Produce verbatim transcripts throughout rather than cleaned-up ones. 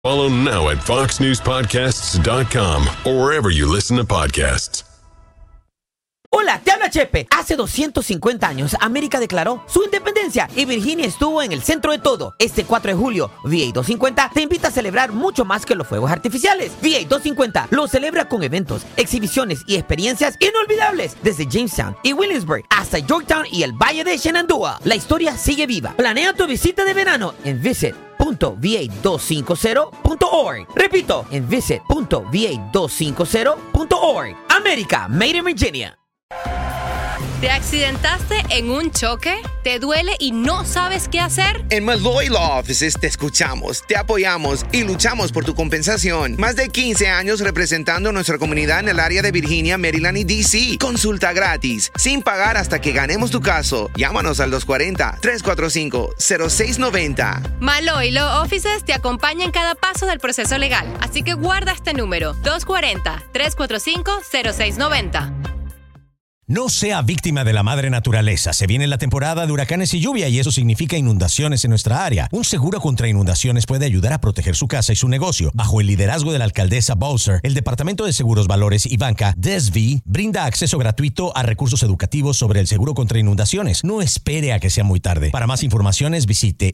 Follow now at fox news podcasts dot com or wherever you listen to podcasts. Hola, te habla Chepe. Hace doscientos cincuenta años, América declaró su independencia y Virginia estuvo en el centro de todo. Este cuatro de julio, V A doscientos cincuenta te invita a celebrar mucho más que los fuegos artificiales. V A doscientos cincuenta lo celebra con eventos, exhibiciones y experiencias inolvidables desde Jamestown y Williamsburg hasta Yorktown y el Valle de Shenandoah. La historia sigue viva. Planea tu visita de verano en visit punto v a dos cincuenta punto org. Repito, en visit punto v a dos cincuenta punto org. América, made in Virginia. ¿Te accidentaste en un choque? ¿Te duele y no sabes qué hacer? En Malloy Law Offices te escuchamos, te apoyamos y luchamos por tu compensación. Más de quince años representando a nuestra comunidad en el área de Virginia, Maryland y D C. Consulta gratis, sin pagar hasta que ganemos tu caso. Llámanos al dos cuatro cero, tres cuatro cinco, cero seis nueve cero. Malloy Law Offices te acompaña en cada paso del proceso legal. Así que guarda este número, dos cuatro cero, tres cuatro cinco, cero seis nueve cero. No sea víctima de la madre naturaleza. Se viene la temporada de huracanes y lluvia y eso significa inundaciones en nuestra área. Un seguro contra inundaciones puede ayudar a proteger su casa y su negocio. Bajo el liderazgo de la alcaldesa Bowser, el Departamento de Seguros, Valores y Banca, D S V, brinda acceso gratuito a recursos educativos sobre el seguro contra inundaciones. No espere a que sea muy tarde. Para más informaciones, visite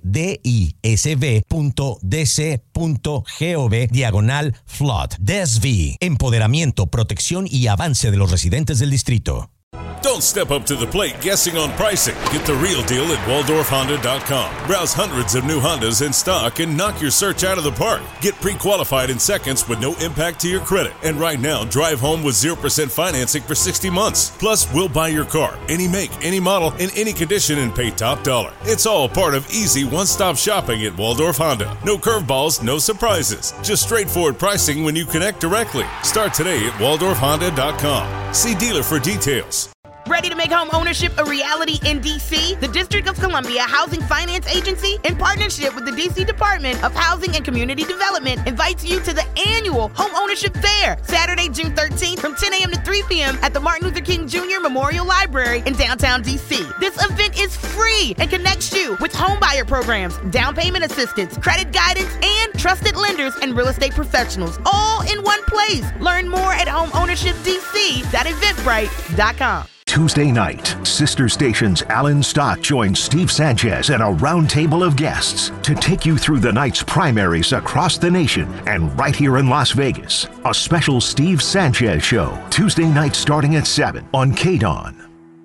disv punto d c punto gov diagonal flood. D S V, empoderamiento, protección y avance de los residentes del distrito. Don't step up to the plate guessing on pricing. Get the real deal at waldorf honda dot com. Browse hundreds of new Hondas in stock and knock your search out of the park. Get pre-qualified in seconds with no impact to your credit. And right now, drive home with zero percent financing for sixty months. Plus, we'll buy your car, any make, any model, in any condition and pay top dollar. It's all part of easy one-stop shopping at Waldorf Honda. No curveballs, no surprises. Just straightforward pricing when you connect directly. Start today at waldorf honda dot com. See dealer for details. Ready to make home ownership a reality in D C? The District of Columbia Housing Finance Agency, in partnership with the D C Department of Housing and Community Development, invites you to the annual Home Ownership Fair, Saturday, June thirteenth from ten a.m. to three p.m. at the Martin Luther King Junior Memorial Library in downtown D C. This event is free and connects you with homebuyer programs, down payment assistance, credit guidance, and trusted lenders and real estate professionals, all in one place. Learn more at home ownership d c dot eventbrite dot com. Tuesday night, sister stations Alan Stott joins Steve Sanchez and a roundtable of guests to take you through the night's primaries across the nation and right here in Las Vegas. A special Steve Sanchez show, Tuesday night starting at seven on K D O N.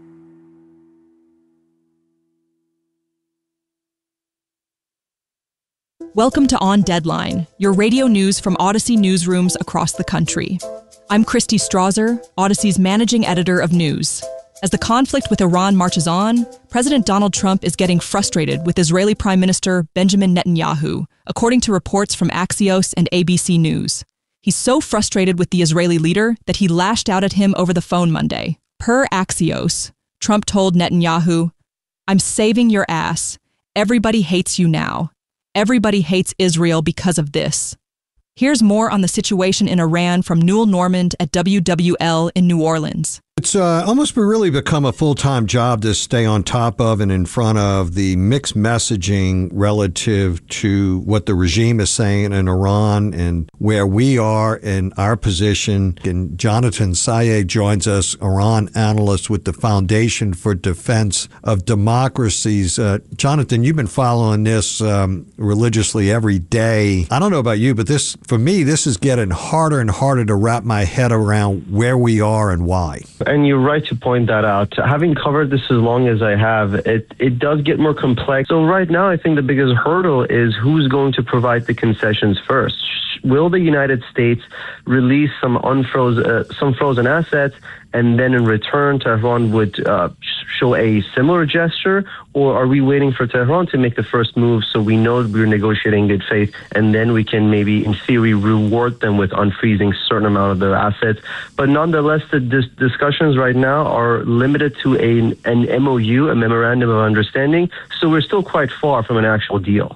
Welcome to On Deadline, your radio news from Odyssey newsrooms across the country. I'm Christy Strasser, Odyssey's managing editor of news. As the conflict with Iran marches on, President Donald Trump is getting frustrated with Israeli Prime Minister Benjamin Netanyahu, according to reports from Axios and A B C News. He's so frustrated with the Israeli leader that he lashed out at him over the phone Monday. Per Axios, Trump told Netanyahu, "I'm saving your ass. Everybody hates you now. Everybody hates Israel because of this." Here's more on the situation in Iran from Newell Normand at W W L in New Orleans. It's uh, almost really become a full-time job to stay on top of and in front of the mixed messaging relative to what the regime is saying in Iran and where we are in our position. And Jonathan Sayegh joins us, Iran analyst with the Foundation for Defense of Democracies. Uh, Jonathan, you've been following this um, religiously every day. I don't know about you, but this, for me, this is getting harder and harder to wrap my head around where we are and why. And you're right to point that out. Having covered this as long as I have, it, it does get more complex. So right now, I think the biggest hurdle is who's going to provide the concessions first. Will the United States release some unfrozen, uh, some frozen assets, and then in return, Tehran would uh, show a similar gesture? Or are we waiting for Tehran to make the first move so we know we're negotiating in good faith, and then we can maybe, in theory, reward them with unfreezing a certain amount of their assets? But nonetheless, the dis- discussions right now are limited to a, an M O U, a Memorandum of Understanding, so we're still quite far from an actual deal.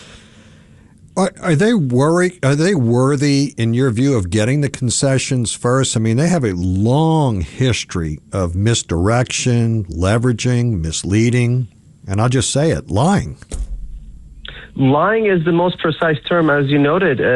Are, are they worried? Are they worthy, in your view, of getting the concessions first? I mean, they have a long history of misdirection, leveraging, misleading, and I'll just say it, lying. Lying is the most precise term, as you noted. Uh,